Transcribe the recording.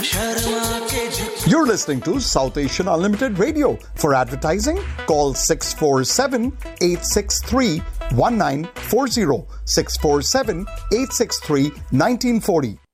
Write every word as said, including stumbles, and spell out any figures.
You're listening to South Asian Unlimited Radio. For advertising, call six four seven, eight six three, one nine four zero, six four seven, eight six three, one nine four zero.